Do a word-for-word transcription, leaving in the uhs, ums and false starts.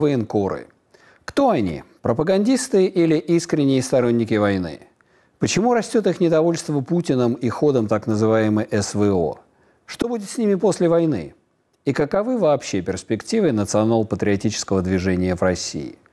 Военкоры. Кто они? Пропагандисты или искренние сторонники войны? Почему растет их недовольство Путиным и ходом так называемой эс вэ о? Что будет с ними после войны? И каковы вообще перспективы национал-патриотического движения в России?